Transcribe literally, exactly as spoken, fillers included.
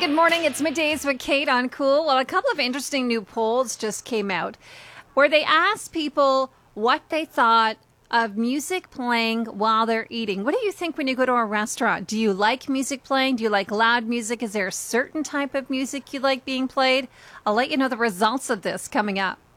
Good morning. It's Middays with Kate on Cool. Well, a couple of interesting new polls just came out where they asked people what they thought of music playing while they're eating. What do you think when you go to a restaurant? Do you like music playing? Do you like loud music? Is there a certain type of music you like being played? I'll let you know the results of this coming up.